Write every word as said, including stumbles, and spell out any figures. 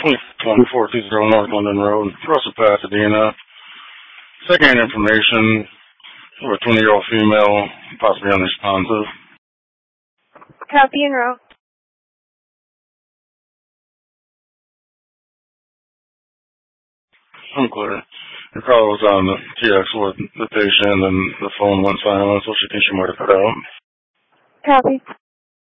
twenty-four two zero North London Road, Russell, Pasadena. Second information for a twenty-year-old female, possibly unresponsive. Copy and route. Unclear. Your caller was on the T X with the patient and the phone went silent, so she thinks she might have cut out. Copy.